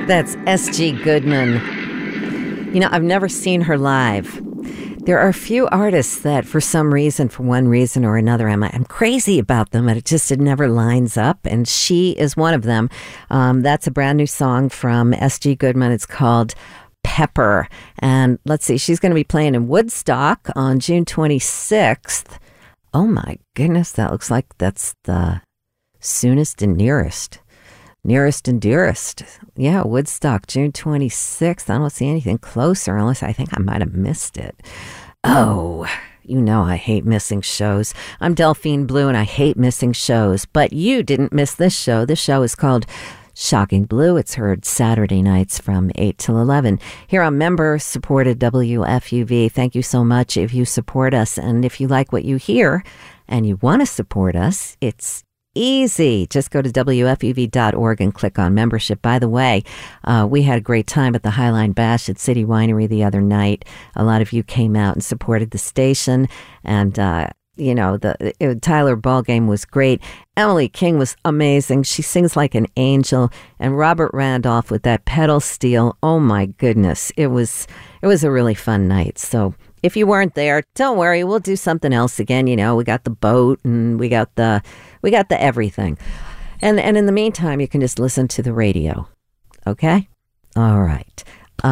That's S.G. Goodman. You know, I've never seen her live. There are a few artists that for some reason, for one reason or another, I'm crazy about them, and it never lines up, and she is one of them. That's a brand new song from S.G. Goodman. It's called Pepper. And let's see, she's going to be playing in Woodstock on June 26th. Oh my goodness, that looks like that's the soonest and nearest and dearest. Yeah, Woodstock, June 26th. I don't see anything closer unless I think I might have missed it. Oh, you know I hate missing shows. I'm Delphine Blue and I hate missing shows. But you didn't miss this show. This show is called Shocking Blue. It's heard Saturday nights from 8 till 11 here on member-supported WFUV. Thank you so much if you support us. And if you like what you hear and you want to support us, it's easy. Just go to WFUV.org and click on membership. By the way, we had a great time at the Highline Bash at City Winery the other night. A lot of you came out and supported the station, and the Tyler Ballgame was great. Emily King was amazing. She sings like an angel. And Robert Randolph with that pedal steel. Oh my goodness. It was a really fun night. So if you weren't there, don't worry. We'll do something else again. You know, we got the boat and we got the everything. And in the meantime, you can just listen to the radio. Okay? All right.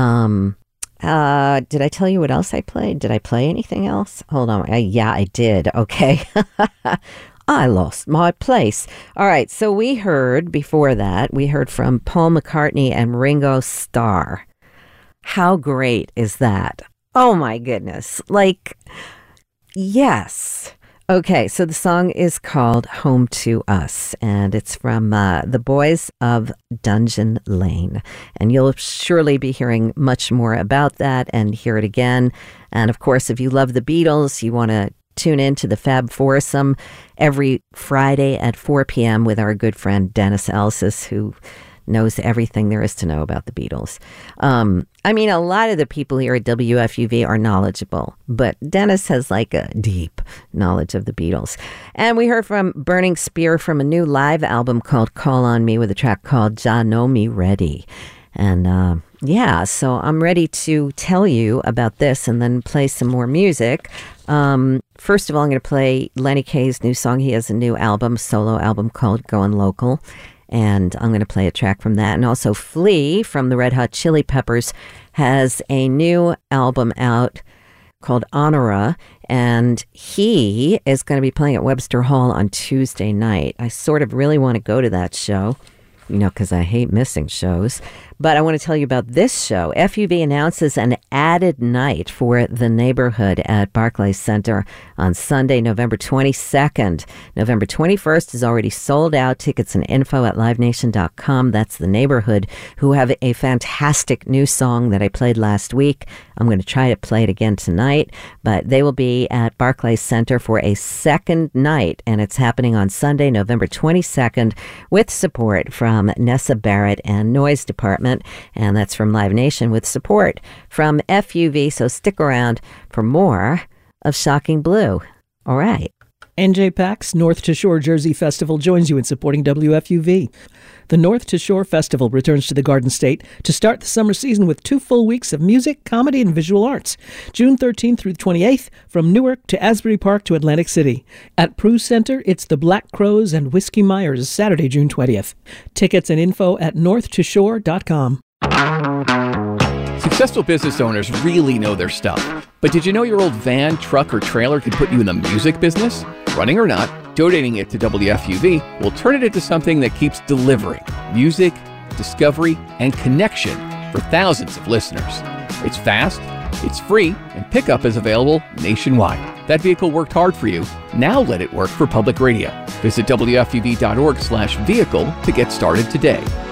Did I tell you what else I played? Did I play anything else? Hold on. Yeah, I did. Okay. I lost my place. All right. So before that, we heard from Paul McCartney and Ringo Starr. How great is that? Oh my goodness. Yes. Okay, so the song is called Home to Us, and it's from the Boys of Dungeon Lane. And you'll surely be hearing much more about that and hear it again. And of course, if you love the Beatles, you want to tune in to the Fab Foursome every Friday at 4 p.m. with our good friend Dennis Elsis, who knows everything there is to know about the Beatles. A lot of the people here at WFUV are knowledgeable, but Dennis has a deep knowledge of the Beatles. And we heard from Burning Spear from a new live album called Call on Me with a track called Ja Know Me Ready. And so I'm ready to tell you about this and then play some more music. First of all, I'm going to play Lenny Kaye's new song. He has a new solo album called Going Local. And I'm going to play a track from that. And also Flea from the Red Hot Chili Peppers has a new album out called Honora. And he is going to be playing at Webster Hall on Tuesday night. I sort of really want to go to that show, because I hate missing shows. But I want to tell you about this show. FUV announces an added night for The Neighborhood at Barclays Center on Sunday, November 22nd. November 21st is already sold out. Tickets and info at livenation.com. That's The Neighborhood, who have a fantastic new song that I played last week. I'm going to try to play it again tonight, but they will be at Barclays Center for a second night, and it's happening on Sunday, November 22nd, with support from Nessa Barrett and Noise Department. And that's from Live Nation with support from FUV. So stick around for more of Shocking Blue. All right. NJ PAX North to Shore Jersey Festival joins you in supporting WFUV. The North to Shore Festival returns to the Garden State to start the summer season with 2 full weeks of music, comedy, and visual arts. June 13th through 28th, from Newark to Asbury Park to Atlantic City. At Prue Center, it's the Black Crows and Whiskey Myers, Saturday, June 20th. Tickets and info at northtoshore.com. Successful business owners really know their stuff. But did you know your old van, truck, or trailer could put you in the music business? Running or not, donating it to WFUV will turn it into something that keeps delivering music, discovery, and connection for thousands of listeners. It's fast, it's free, and pickup is available nationwide. That vehicle worked hard for you. Now let it work for public radio. Visit WFUV.org/vehicle to get started today.